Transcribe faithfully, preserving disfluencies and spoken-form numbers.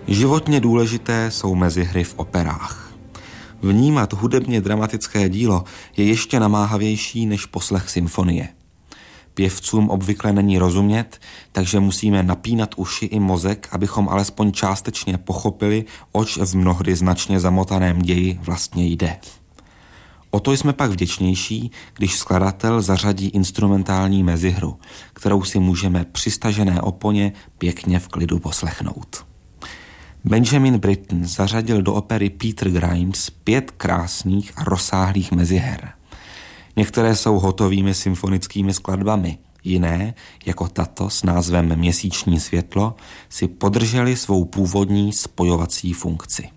Životně důležité jsou mezihry v operách. Vnímat hudebně dramatické dílo je ještě namáhavější než poslech symfonie. Pěvcům obvykle není rozumět, takže musíme napínat uši i mozek, abychom alespoň částečně pochopili, oč v mnohdy značně zamotaném ději vlastně jde. O to jsme pak vděčnější, když skladatel zařadí instrumentální mezihru, kterou si můžeme při stažené oponě pěkně v klidu poslechnout. Benjamin Britten zařadil do opery Peter Grimes pět krásných a rozsáhlých meziher. Některé jsou hotovými symfonickými skladbami, jiné, jako tato s názvem Měsíční světlo, si podržely svou původní spojovací funkci.